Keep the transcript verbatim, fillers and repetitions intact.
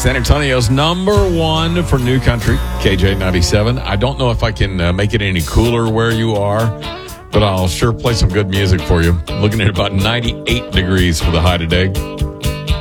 San Antonio's number one for new country, K J ninety-seven. I don't know if I can uh, make it any cooler where you are, but I'll sure play some good music for you. Looking at about ninety-eight degrees for the high today.